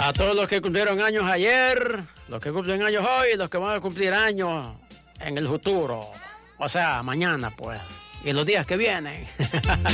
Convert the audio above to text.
A todos los que cumplieron años ayer, los que cumplen años hoy, los que van a cumplir años en el futuro. O sea, mañana, pues. Y los días que vienen.